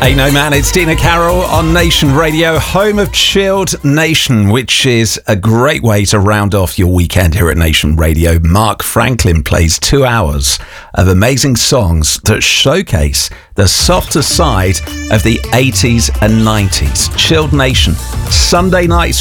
Ain't No Man, it's Dina Carroll on Nation Radio, home of Chilled Nation, which is a great way to round off your weekend here at Nation Radio. Mark Franklin plays 2 hours of amazing songs that showcase the softer side of the 80s and 90s. Chilled Nation, Sunday nights